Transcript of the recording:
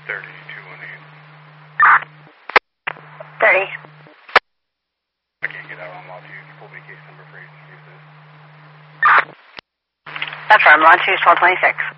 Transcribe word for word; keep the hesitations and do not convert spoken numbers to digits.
thirty, two one eight. thirty. I can't get out on law two. Full B case number for agency. Affirm, law two is twelve twenty-six.